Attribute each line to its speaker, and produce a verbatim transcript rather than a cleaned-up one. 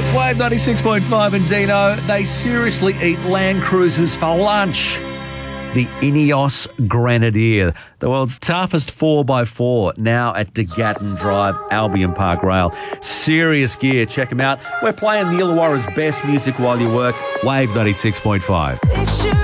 Speaker 1: It's Wave ninety-six point five and Dino. They seriously eat Land Cruisers for lunch. The Ineos Grenadier, the world's toughest four by four, now at De Gatton Drive, Albion Park Rail. Serious gear. Check them out. We're playing the Illawarra's best music while you work. Wave ninety-six point five.
Speaker 2: Picture